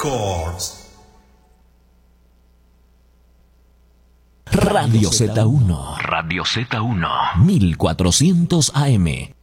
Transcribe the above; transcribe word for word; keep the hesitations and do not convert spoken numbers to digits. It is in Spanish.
Records. Radio Z uno. Radio Z uno. mil cuatrocientos A M.